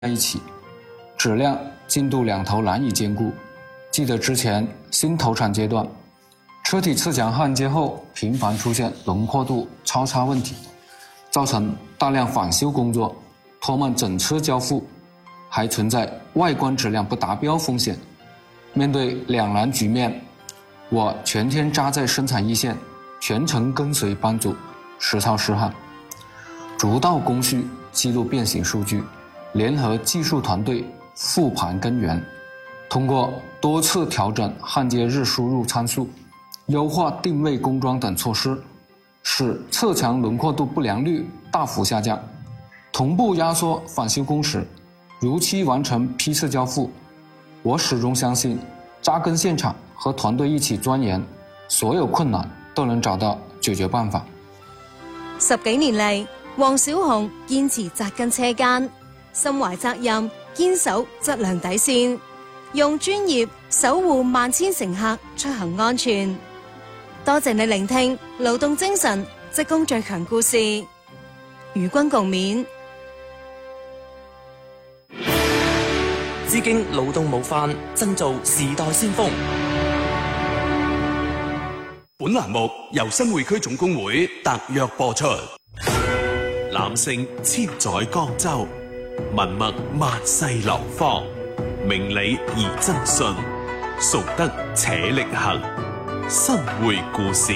在一起，质量、进度两头难以兼顾。记得之前新投产阶段，车体侧墙焊接后频繁出现轮廓度超差问题，造成大量返修工作，拖慢整车交付，还存在外观质量不达标风险。面对两难局面，我全天扎在生产一线，全程跟随班组实操实焊，逐道工序记录变形数据，联合技术团队复盘根源，通过多次调整焊接日输入参数，优化定位工装等措施，使侧墙轮廓度不良率大幅下降，同步压缩返修工时，如期完成批次交付。我始終相信，扎根現場和團隊一起鑽研，所有困難都能找到解決辦法。 10幾年嚟，黃小紅堅持扎根車間，心懷責任，堅守質量底線，用專業守護萬千乘客出行安全。多謝你聆聽勞動精神，職工最強故事，與君共勉。 致敬勞動模範，爭做時代先鋒。 本欄目由新會區總工會特約播出。男性千載江州，文墨萬世流芳，明理而真信，崇德且力行。新會故事。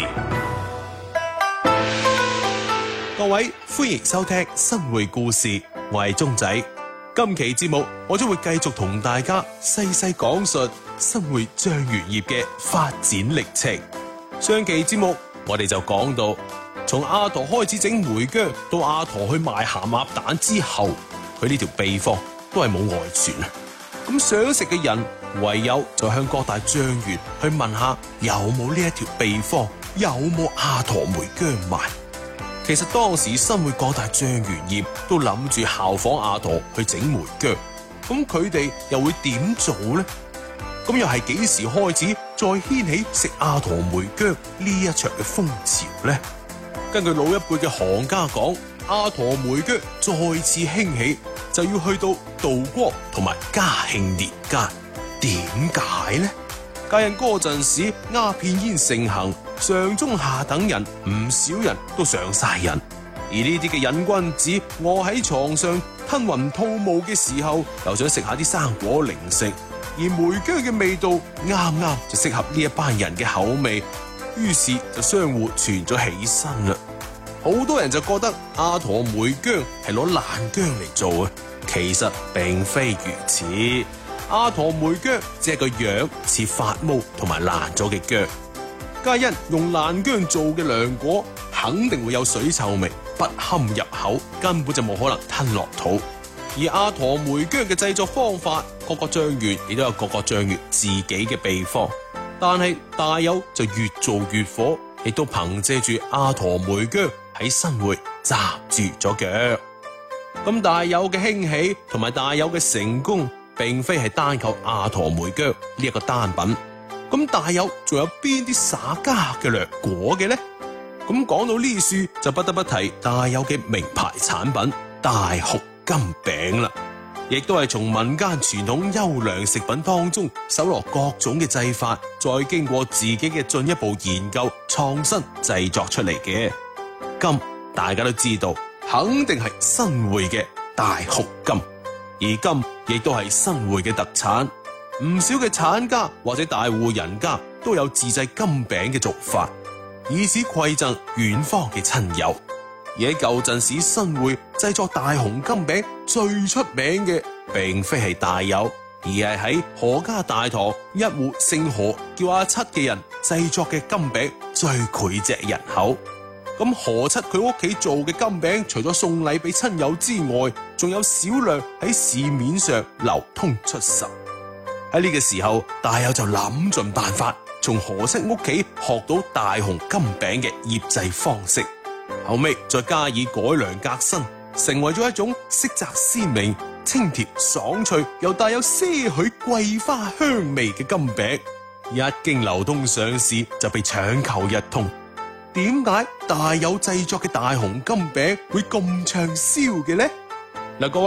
各位歡迎收聽新會故事，我係鐘仔。今期節目我將會繼續同大家細細講述新會醬園業嘅發展歷程。上期節目我哋就講到，從阿駝開始整梅薑到阿駝去賣鹹鴨蛋之後，佢呢條秘方都係冇外傳啊。咁想食嘅人唯有就向各大醬園去問下有冇呢一條秘方，有冇阿駝梅薑賣。其實當時新會各大醬園業都諗住效仿阿駝去整梅薑，咁佢哋又會點做呢？咁又係幾時開始再掀起食阿駝梅薑呢一場嘅風潮呢？根據老一輩嘅行家講，阿駝梅薑再次興起就要去到道光同埋嘉慶年間。點解呢？皆因嗰陣時鴉片煙盛行，上中下等人唔少人都上晒癮，而呢啲嘅癮君子臥喺床上吞雲吐霧嘅時候，又想食下啲生果零食，而梅薑嘅味道啱啱就適合呢一班人嘅口味，於是就相互傳咗起身啦。好多人就覺得阿駝梅薑係攞爛薑嚟做啊，其實並非如此。阿駝梅薑只係個樣似發毛同埋爛咗嘅薑，皆因用爛薑做嘅涼果肯定會有水臭味，不堪入口，根本就冇可能吞落肚。而阿駝梅薑嘅製作方法，各個醬園亦都有各個醬園自己嘅秘方，但係大有就越做越火，亦都憑借住阿駝梅薑喺新會站住咗腳。咁大有嘅興起同埋大有嘅成功，並非係單靠阿駝梅薑呢一個單品。咁大有仲有邊啲耍家嘅涼果嘅呢？咁講到呢處就不得不提大有嘅名牌產品大紅金餅啦，亦都係從民間傳統優良食品當中搜羅各種嘅製法，再經過自己嘅進一步研究創新製作出嚟嘅。金大家都知道，肯定係新會嘅大紅金。而金亦都係新會嘅特產，唔少嘅產家或者大戶人家都有自製金餅嘅做法，以此饋贈遠方嘅親友。而喺舊陣時，新會製作大紅金餅最出名嘅，並非係大有，而係喺何家大堂一戶姓何叫阿七嘅人製作嘅金餅最膾炙人口。咁何七佢屋企做嘅金餅，除咗送禮俾親友之外，仲有少量喺市面上流通出售。喺呢個時候，大有就諗盡辦法，從何七屋企學到大紅金餅嘅醃製方式，後尾再加以改良革新，成為咗一種色澤鮮明、清甜爽脆又帶有些許桂花香味嘅金餅。一經流通上市，就被搶購一空。點解大有製作嘅大紅金餅會咁暢銷嘅呢？嗱，各位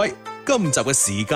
今集嘅時間